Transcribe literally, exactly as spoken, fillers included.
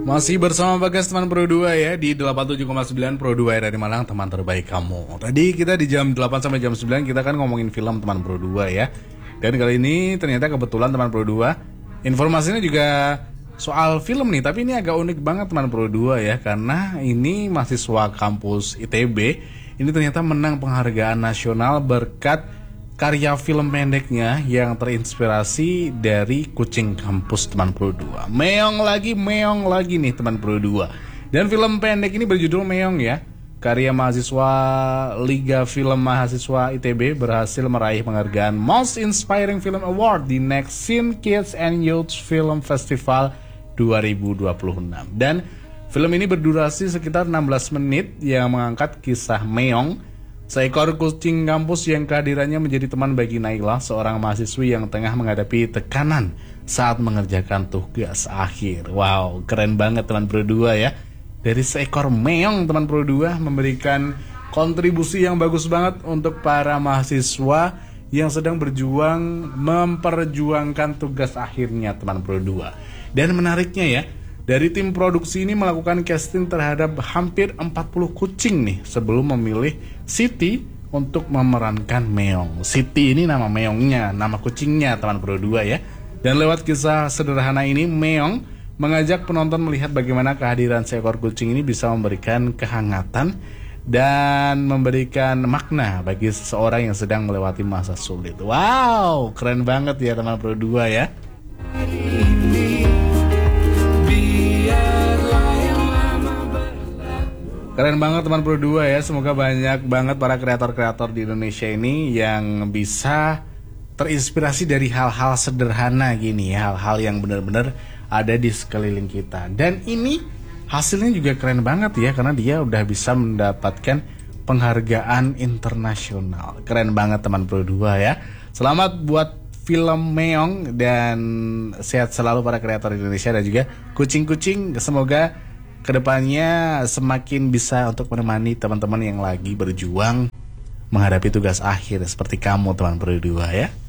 Masih bersama Bagas teman Pro dua ya di delapan puluh tujuh koma sembilan Pro dua dari Malang, teman terbaik kamu. Tadi kita di jam delapan sampai jam sembilan kita kan ngomongin film teman Pro dua ya. Dan kali ini ternyata kebetulan teman Pro dua informasinya juga soal film nih, tapi ini agak unik banget teman Pro dua ya, karena ini mahasiswa kampus I T B ini ternyata menang penghargaan nasional berkat karya film pendeknya yang terinspirasi dari kucing kampus teman Pro dua. Meong lagi, meong lagi nih teman Pro dua. Dan film pendek ini berjudul Meong ya. Karya mahasiswa Liga Film Mahasiswa I T B berhasil meraih penghargaan Most Inspiring Film Award di Next Scene Kids and Youth Film Festival dua ribu dua puluh enam. Dan film ini berdurasi sekitar enam belas menit yang mengangkat kisah Meong, seekor kucing kampus yang kehadirannya menjadi teman bagi Naila, seorang mahasiswi yang tengah menghadapi tekanan saat mengerjakan tugas akhir. Wow, keren banget teman Pro dua ya. Dari seekor meong teman Pro dua memberikan kontribusi yang bagus banget untuk para mahasiswa yang sedang berjuang memperjuangkan tugas akhirnya teman Pro dua. Dan menariknya ya, dari tim produksi ini melakukan casting terhadap hampir empat puluh kucing nih sebelum memilih Siti untuk memerankan Meong. Siti ini nama Meongnya, nama kucingnya teman Pro dua ya. Dan lewat kisah sederhana ini, Meong mengajak penonton melihat bagaimana kehadiran seekor kucing ini bisa memberikan kehangatan dan memberikan makna bagi seseorang yang sedang melewati masa sulit. Wow, keren banget ya teman Pro dua ya. Keren banget teman Pro dua ya. Semoga banyak banget para kreator-kreator di Indonesia ini yang bisa terinspirasi dari hal-hal sederhana gini ya, hal-hal yang benar-benar ada di sekeliling kita. Dan ini hasilnya juga keren banget ya, karena dia udah bisa mendapatkan penghargaan internasional. Keren banget teman Pro dua ya. Selamat buat film Meong dan sehat selalu para kreator Indonesia dan juga kucing-kucing. Semoga kedepannya semakin bisa untuk menemani teman-teman yang lagi berjuang menghadapi tugas akhir seperti kamu teman Pro dua ya.